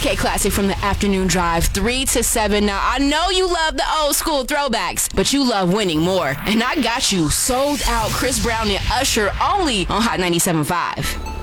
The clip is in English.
K Classic from the afternoon drive, 3 to 7. Now, I know you love the old school throwbacks, but you love winning more. And I got you. Sold Out, Chris Brown and Usher, only on Hot 97.5.